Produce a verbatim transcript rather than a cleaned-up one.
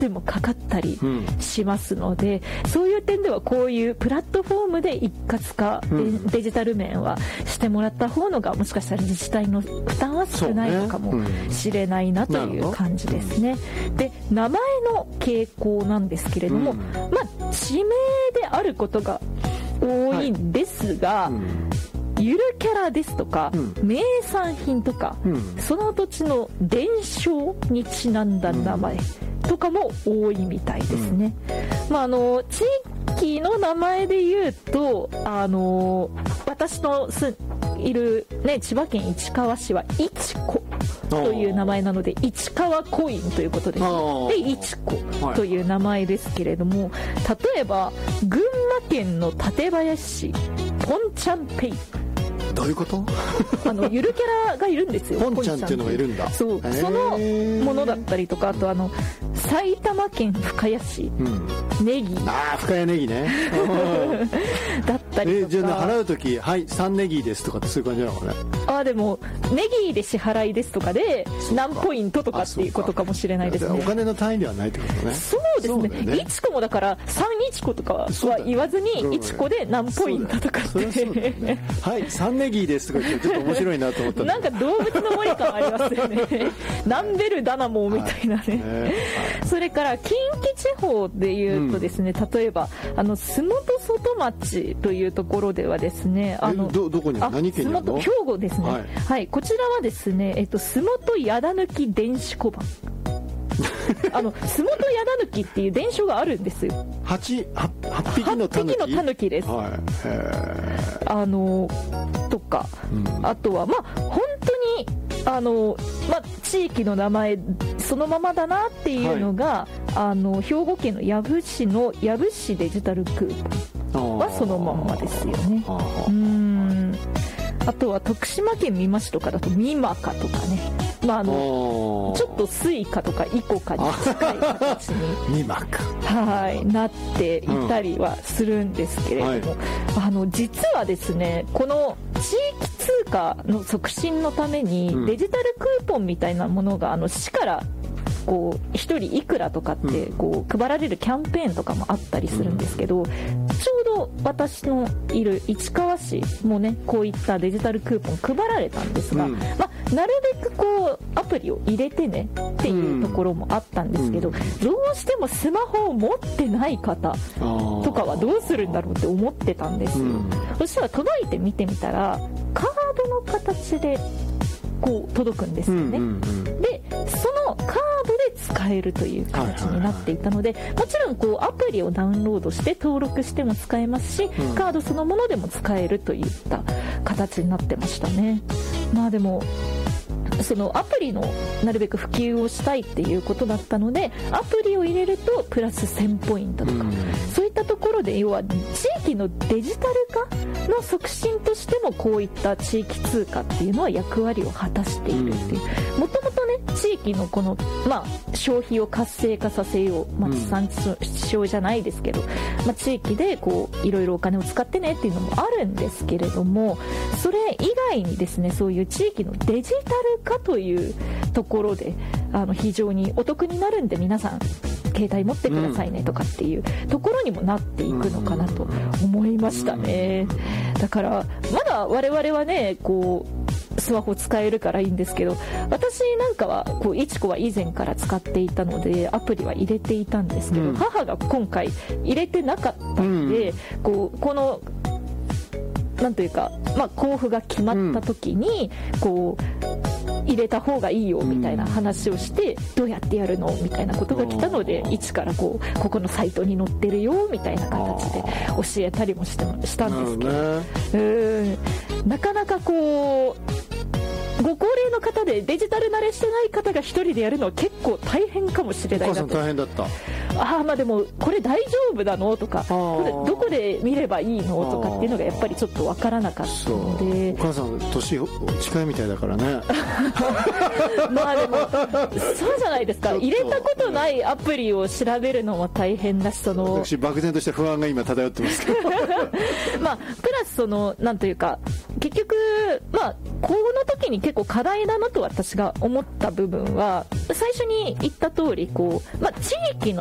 手もかかったりしますので、うん、そういう点ではこういうプラットフォームで一括化、うん、デジタル面はしてもらった方のがもしかしたら自治体の負担は少ないのかもしれないなという感じですね。で、名前の傾向なんですけれども、うん、まあ地名であることが多いんですが、はい、うんゆるキャラですとか、うん、名産品とか、うん、その土地の伝承にちなんだ名前とかも多いみたいですね、うんまあ、あの地域の名前で言うとあの私のすいる、ね、千葉県市川市は市子という名前なので市川コインということですで市子という名前ですけれども、例えば群馬県の館林市ポンちゃんペイどういうことあのゆるキャラがいるんですよ。 ポンちゃんっていうのがいるんだ。 そう、そのものだったりとか、あとあの埼玉県深谷市、うん、ネギああ深谷ネギねだったりとか、 えじゃあ払うときはいさんネギですとかってそういう感じなのかね。 ああでもネギで支払いですとかで何ポイントとかっていうことかもしれないですね。 お金の単位ではないってことね。 そうですね。いちこもだからさんいちことかは言わずにいちこで何ポイントとかって、 ね、はいさんネギですとか言ってちょっと面白いなと思ったなんか動物の森感ありますよねナンベルダナモみたいなね、はいねはい、それから近畿地方でいうとですね、うん、例えばあの洲本外町というところではですねあのど, どこに何県にあるの？ 兵庫ですね、はいはい、こちらはですね、えっと、洲本矢田抜電子小判あの洲本矢田抜っていう伝承があるんですよ。 8, 8匹のタヌキ。 はっぴきのタヌキです、はい、へあのとか、うん、あとはまあ本当にあの、まあ、地域の名前そのままだなっていうのが、はい、あの兵庫県の養父市の養父市デジタルクーポンはそのまんまですよね。うーんあとは徳島県美馬市とかだと美馬かとかね、まあ、あのちょっとスイカとかイコカに近い形に美馬かはいなっていたりはするんですけれども、うんはい、あの実はですねこの地域通貨の促進のためにデジタルクーポンみたいなものがあの市からこうひとりいくらとかってこう配られるキャンペーンとかもあったりするんですけど、ちょうど私のいる市川市もねこういったデジタルクーポン配られたんですが、うんまあ、なるべくこうアプリを入れてねっていうところもあったんですけど、うん、どうしてもスマホを持ってない方とかはどうするんだろうって思ってたんですよ、うん、そしたら届いてみてみたらカードの形でこう届くんですよね、うんうんうん、でそのカードで使えるという形になっていたので、はいはいはい、もちろんこうアプリをダウンロードして登録しても使えますし、うん、カードそのものでも使えるといった形になってましたね。まあでもそのアプリのなるべく普及をしたいっていうことだったのでアプリを入れるとプラスせんポイントとか、うん、そういったところで要は地域のデジタル化の促進としてもこういった地域通貨っていうのは役割を果たしているっていうもともとね地域のこの、まあ、消費を活性化させよう、まあ、地産地消じゃないですけど、まあ、地域でこういろいろお金を使ってねっていうのもあるんですけれどもそれ以外にですねそういう地域のデジタル化というところであの非常にお得になるんで皆さん携帯持ってくださいねとかっていうところにもなっていくのかなと思いましたね。だからまだ我々はねこうスマホ使えるからいいんですけど私なんかはこういちこは以前から使っていたのでアプリは入れていたんですけど、うん、母が今回入れてなかったんで、うん、こうこのなんというか、まあ、交付が決まった時に、うん、こう入れた方がいいよみたいな話をして、うん、どうやってやるのみたいなことが来たので一からこうここのサイトに載ってるよみたいな形で教えたりもしてしたんですけど、ね、うんなかなかこうご高齢の方でデジタル慣れしてない方が一人でやるのは結構大変かもしれないなと。 お母さん大変だった。 ああまあでもこれ大丈夫なのとかこれどこで見ればいいのとかっていうのがやっぱりちょっとわからなかったのでお母さん年近いみたいだからねまあでもそうじゃないですか入れたことないアプリを調べるのも大変だしその私漠然とした不安が今漂ってますけどまあプラスそのなんというか結局まあこの時に結構こう課題だなと私が思った部分は、最初に言った通りこう、まあ、地域の